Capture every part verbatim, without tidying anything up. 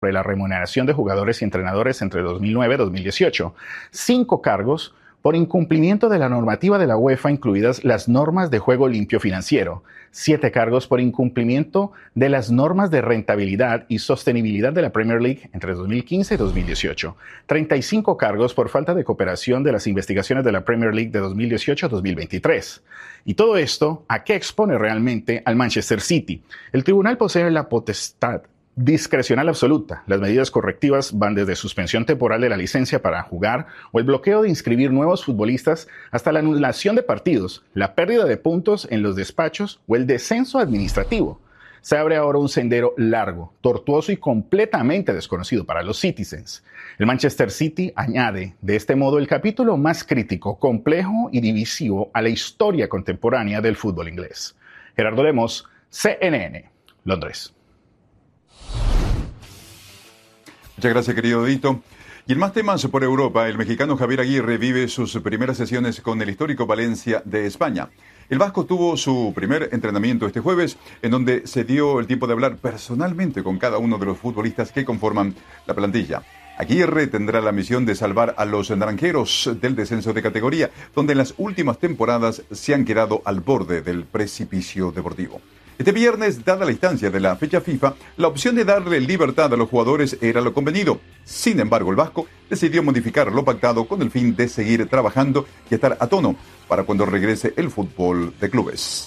sobre la remuneración de jugadores y entrenadores entre dos mil nueve y dos mil dieciocho. Cinco cargos por incumplimiento de la normativa de la UEFA, incluidas las normas de juego limpio financiero. Siete cargos por incumplimiento de las normas de rentabilidad y sostenibilidad de la Premier League entre dos mil quince y dos mil dieciocho. treinta y cinco cargos por falta de cooperación de las investigaciones de la Premier League de dos mil dieciocho a dos mil veintitrés. Y todo esto, ¿a qué expone realmente al Manchester City? El tribunal posee la potestad discrecional absoluta. Las medidas correctivas van desde suspensión temporal de la licencia para jugar o el bloqueo de inscribir nuevos futbolistas hasta la anulación de partidos, la pérdida de puntos en los despachos o el descenso administrativo. Se abre ahora un sendero largo, tortuoso y completamente desconocido para los Citizens. El Manchester City añade de este modo el capítulo más crítico, complejo y divisivo a la historia contemporánea del fútbol inglés. Gerardo Lemos, C N N, Londres. Muchas gracias, querido Dito. Y en más temas por Europa, el mexicano Javier Aguirre vive sus primeras sesiones con el histórico Valencia de España. El vasco tuvo su primer entrenamiento este jueves, en donde se dio el tiempo de hablar personalmente con cada uno de los futbolistas que conforman la plantilla. Aguirre tendrá la misión de salvar a los naranjeros del descenso de categoría, donde en las últimas temporadas se han quedado al borde del precipicio deportivo. Este viernes, dada la instancia de la fecha FIFA, la opción de darle libertad a los jugadores era lo convenido. Sin embargo, el vasco decidió modificar lo pactado con el fin de seguir trabajando y estar a tono para cuando regrese el fútbol de clubes.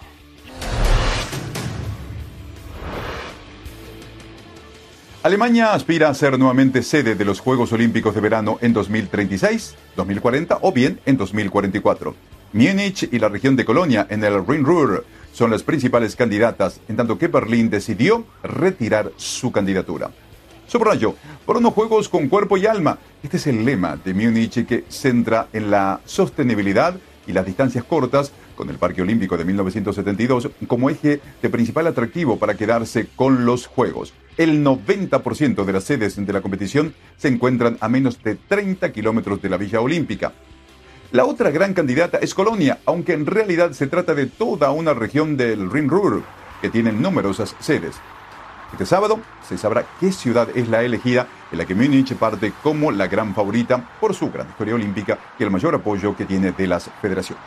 Alemania aspira a ser nuevamente sede de los Juegos Olímpicos de Verano en dos mil treinta y seis, dos mil cuarenta o bien en dos mil cuarenta y cuatro. Múnich y la región de Colonia en el Rin-Ruhr son las principales candidatas, en tanto que Berlín decidió retirar su candidatura. Subrayo, por unos juegos con cuerpo y alma. Este es el lema de Múnich, que centra en la sostenibilidad y las distancias cortas, con el Parque Olímpico de mil novecientos setenta y dos como eje de principal atractivo para quedarse con los Juegos. El noventa por ciento de las sedes de la competición se encuentran a menos de treinta kilómetros de la Villa Olímpica. La otra gran candidata es Colonia, aunque en realidad se trata de toda una región del Rin-Ruhr, que tiene numerosas sedes. Este sábado se sabrá qué ciudad es la elegida, en la que Múnich parte como la gran favorita por su gran historia olímpica y el mayor apoyo que tiene de las federaciones.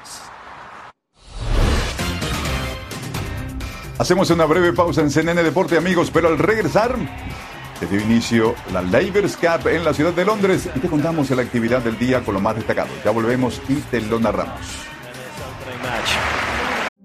Hacemos una breve pausa en C N N Deporte, amigos, pero al regresar, se dio inicio la Labours Cup en la ciudad de Londres y te contamos la actividad del día con lo más destacado. Ya volvemos y te lo narramos.